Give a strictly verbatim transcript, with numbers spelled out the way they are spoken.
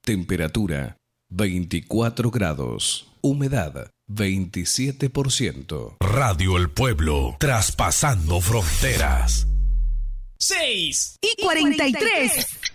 Temperatura veinticuatro grados. Humedad veintisiete por ciento. Radio El Pueblo, traspasando fronteras. seis y cuarenta y tres.